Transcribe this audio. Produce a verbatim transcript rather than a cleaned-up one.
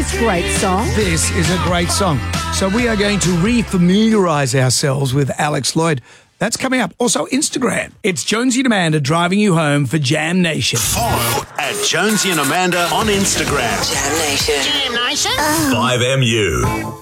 this great song? This is a great song. So we are going to re-familiarise ourselves with Alex Lloyd. That's coming up. Also, Instagram. It's Jonesy and Amanda driving you home for Jam Nation. Follow at Jonesy and Amanda on Instagram. Jam Nation. Jam Nation. five M U.